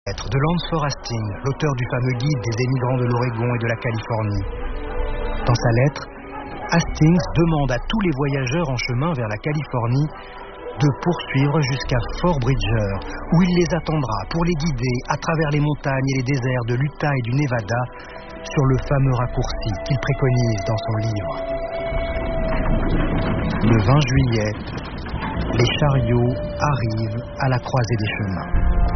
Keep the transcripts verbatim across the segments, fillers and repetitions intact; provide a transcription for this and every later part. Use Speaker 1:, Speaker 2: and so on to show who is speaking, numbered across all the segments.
Speaker 1: de Lansford Hastings, l'auteur du fameux guide des émigrants de l'Oregon et de la Californie. Dans sa lettre, Hastings demande à tous les voyageurs en chemin vers la Californie de poursuivre jusqu'à Fort Bridger, où il les attendra pour les guider à travers les montagnes et les déserts de l'Utah et du Nevada sur le fameux raccourci qu'il préconise dans son livre. Le vingt juillet, les chariots arrivent à la croisée des chemins.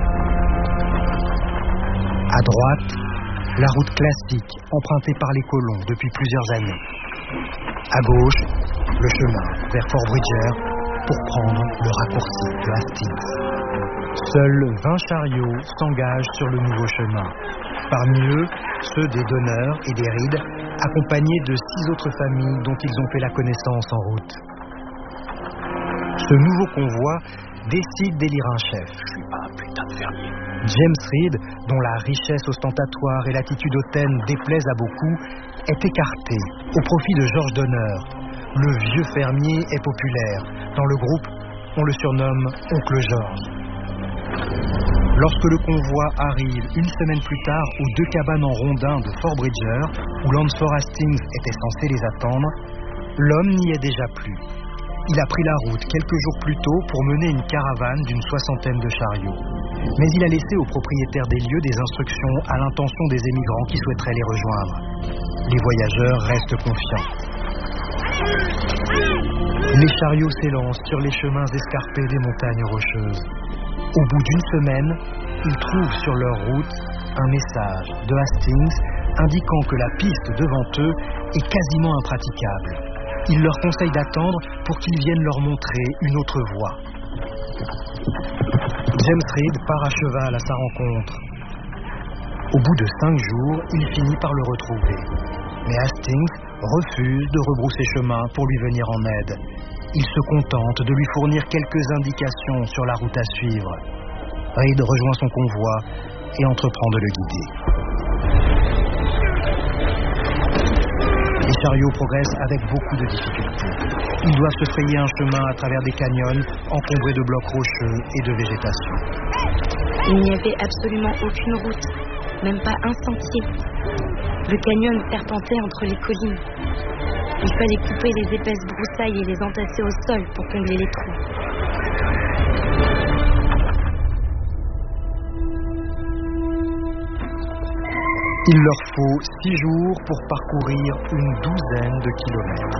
Speaker 1: À droite, la route classique empruntée par les colons depuis plusieurs années. À gauche, le chemin vers Fort Bridger pour prendre le raccourci de Hastings. Seuls vingt chariots s'engagent sur le nouveau chemin. Parmi eux, ceux des Donner et des Reed, accompagnés de six autres familles dont ils ont fait la connaissance en route. Ce nouveau convoi décide d'élire un chef.
Speaker 2: Je suis pas un putain de fermier.
Speaker 1: James Reed, dont la richesse ostentatoire et l'attitude hautaine déplaisent à beaucoup, est écarté au profit de George Donner. Le vieux fermier est populaire. Dans le groupe, on le surnomme Oncle George. Lorsque le convoi arrive une semaine plus tard aux deux cabanes en rondin de Fort Bridger, où Lansford Hastings était censé les attendre, l'homme n'y est déjà plus. Il a pris la route quelques jours plus tôt pour mener une caravane d'une soixantaine de chariots. Mais il a laissé aux propriétaires des lieux des instructions à l'intention des émigrants qui souhaiteraient les rejoindre. Les voyageurs restent confiants. Les chariots s'élancent sur les chemins escarpés des montagnes rocheuses. Au bout d'une semaine, ils trouvent sur leur route un message de Hastings indiquant que la piste devant eux est quasiment impraticable. Il leur conseille d'attendre pour qu'ils viennent leur montrer une autre voie. James Reed part à cheval à sa rencontre. Au bout de cinq jours, il finit par le retrouver. Mais Hastings refuse de rebrousser chemin pour lui venir en aide. Il se contente de lui fournir quelques indications sur la route à suivre. Reed rejoint son convoi et entreprend de le guider. Les chariots progressent avec beaucoup de difficultés. Ils doivent se frayer un chemin à travers des canyons encombrés de blocs rocheux et de végétation.
Speaker 3: Il n'y avait absolument aucune route, même pas un sentier. Le canyon serpentait entre les collines. Il fallait couper les épaisses broussailles et les entasser au sol pour combler les trous.
Speaker 1: Il leur faut six jours pour parcourir une douzaine de kilomètres.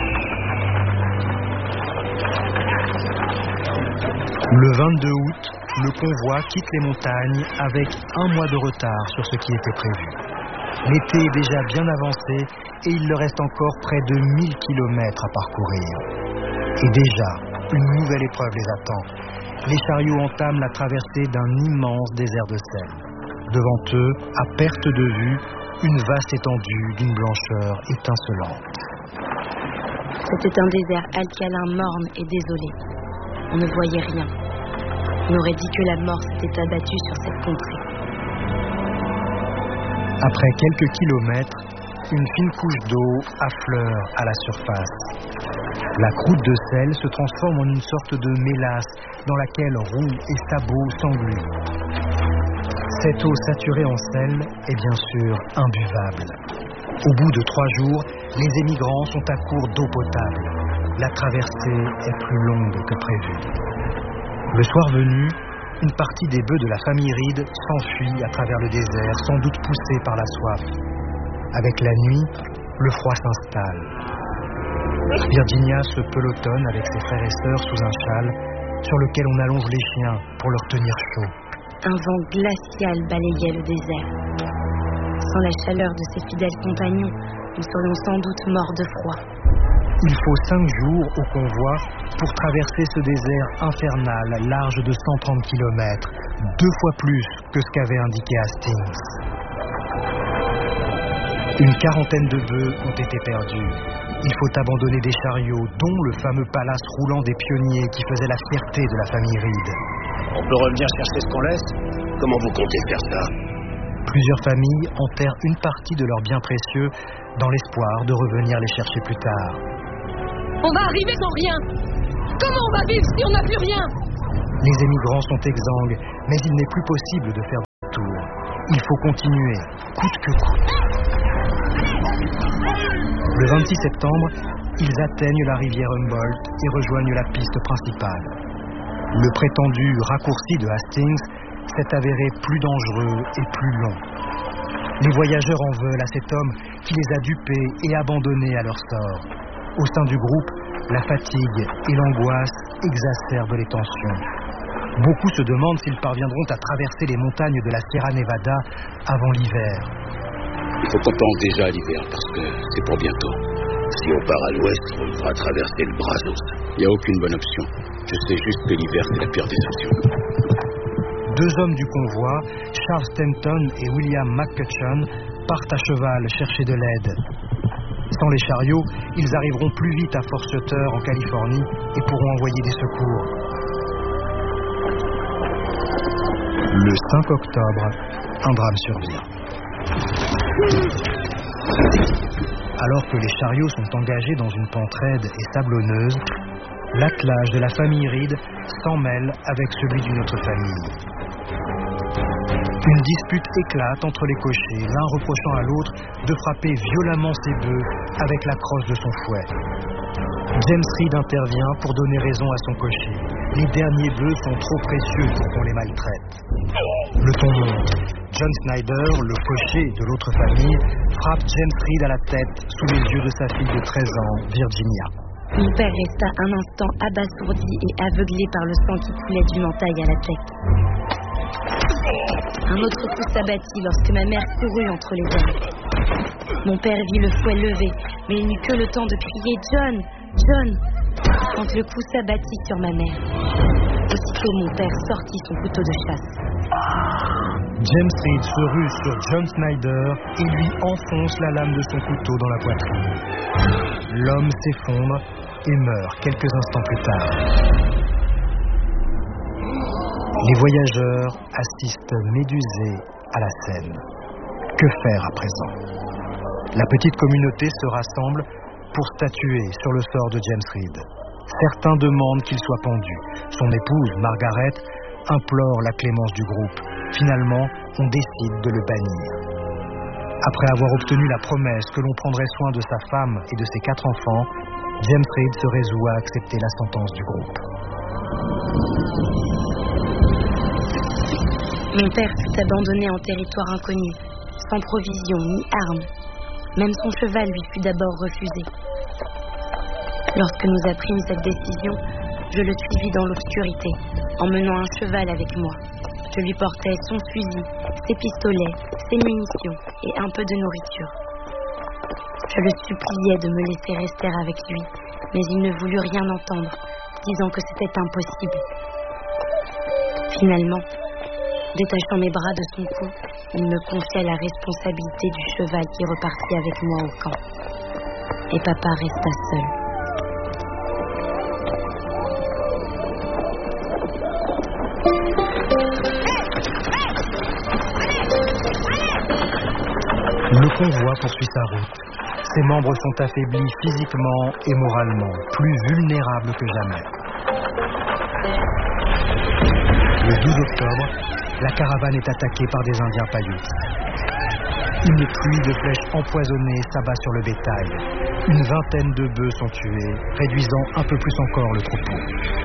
Speaker 1: Le vingt-deux août, le convoi quitte les montagnes avec un mois de retard sur ce qui était prévu. L'été est déjà bien avancé et il leur reste encore près de mille kilomètres à parcourir. Et déjà, une nouvelle épreuve les attend. Les chariots entament la traversée d'un immense désert de sel. Devant eux, à perte de vue, une vaste étendue d'une blancheur étincelante.
Speaker 3: C'était un désert alcalin, morne et désolé. On ne voyait rien. On aurait dit que la mort s'était abattue sur cette contrée.
Speaker 1: Après quelques kilomètres, une fine couche d'eau affleure à la surface. La croûte de sel se transforme en une sorte de mélasse dans laquelle roues et sabots s'engluent. Cette eau saturée en sel est bien sûr imbuvable. Au bout de trois jours, les émigrants sont à court d'eau potable. La traversée est plus longue que prévu. Le soir venu, une partie des bœufs de la famille Reed s'enfuit à travers le désert, sans doute poussés par la soif. Avec la nuit, le froid s'installe. Virginia se pelotonne avec ses frères et sœurs sous un châle sur lequel on allonge les chiens pour leur tenir chaud.
Speaker 3: Un vent glacial balayait le désert. Sans la chaleur de ses fidèles compagnons, nous serions sans doute morts de froid.
Speaker 1: Il faut cinq jours au convoi pour traverser ce désert infernal large de cent trente kilomètres, deux fois plus que ce qu'avait indiqué Hastings. Une quarantaine de bœufs ont été perdus. Il faut abandonner des chariots, dont le fameux palace roulant des pionniers qui faisait la fierté de la famille Reed.
Speaker 2: On peut revenir chercher ce qu'on laisse? Comment vous comptez faire ça?
Speaker 1: Plusieurs familles enterrent une partie de leurs biens précieux dans l'espoir de revenir les chercher plus tard.
Speaker 4: On va arriver sans rien. Comment on va vivre si on n'a plus rien?
Speaker 1: Les émigrants sont exsangues, mais il n'est plus possible de faire demi-tour. Il faut continuer, coûte que coûte. Le vingt-six septembre, ils atteignent la rivière Humboldt et rejoignent la piste principale. Le prétendu raccourci de Hastings s'est avéré plus dangereux et plus long. Les voyageurs en veulent à cet homme qui les a dupés et abandonnés à leur sort. Au sein du groupe, la fatigue et l'angoisse exacerbent les tensions. Beaucoup se demandent s'ils parviendront à traverser les montagnes de la Sierra Nevada avant l'hiver.
Speaker 2: Il faut qu'on pense déjà à l'hiver parce que c'est pour bientôt. Si on part à l'ouest, on devra traverser le Brazos. Il n'y a aucune bonne option. Je sais juste que l'hiver, c'est la pire des options.
Speaker 1: Deux hommes du convoi, Charles Stanton et William McCutcheon, partent à cheval chercher de l'aide. Sans les chariots, ils arriveront plus vite à Fort Sutter en Californie et pourront envoyer des secours. Le cinq octobre, un drame survient. Alors que les chariots sont engagés dans une pente raide et sablonneuse, l'attelage de la famille Reed s'en mêle avec celui d'une autre famille. Une dispute éclate entre les cochers, l'un reprochant à l'autre de frapper violemment ses bœufs avec la crosse de son fouet. James Reed intervient pour donner raison à son cocher. Les derniers bœufs sont trop précieux pour qu'on les maltraite. Le ton monte. John Snyder, le cocher de l'autre famille, frappe James Reed à la tête sous les yeux de sa fille de treize ans, Virginia.
Speaker 3: Mon père resta un instant abasourdi et aveuglé par le sang qui coulait d'une entaille à la tête. Un autre coup s'abattit lorsque ma mère courut entre les ailes. Mon père vit le fouet levé, mais il n'eut que le temps de crier « John, John !» quand le coup s'abattit sur ma mère. Aussitôt, mon père sortit son couteau de chasse.
Speaker 1: James Reed se rue sur John Snyder et lui enfonce la lame de son couteau dans la poitrine. L'homme s'effondre et meurt quelques instants plus tard. Les voyageurs assistent médusés à la scène. Que faire à présent? La petite communauté se rassemble pour statuer sur le sort de James Reed. Certains demandent qu'il soit pendu. Son épouse, Margaret, implore la clémence du groupe. Finalement, on décide de le bannir. Après avoir obtenu la promesse que l'on prendrait soin de sa femme et de ses quatre enfants, James Reed se résout à accepter la sentence du groupe.
Speaker 3: Mon père fut abandonné en territoire inconnu, sans provisions ni armes. Même son cheval lui fut d'abord refusé. Lorsque nous apprîmes cette décision, je le suivis dans l'obscurité, emmenant un cheval avec moi. Je lui portais son fusil, ses pistolets, ses munitions et un peu de nourriture. Je le suppliais de me laisser rester avec lui, mais il ne voulut rien entendre, disant que c'était impossible. Finalement, détachant mes bras de son cou, il me confia la responsabilité du cheval qui repartit avec moi au camp. Et papa resta seul.
Speaker 1: Le convoi poursuit sa route. Ses membres sont affaiblis physiquement et moralement, plus vulnérables que jamais. Le douze octobre, la caravane est attaquée par des Indiens Paiutes. Une pluie de flèches empoisonnées s'abat sur le bétail. Une vingtaine de bœufs sont tués, réduisant un peu plus encore le troupeau.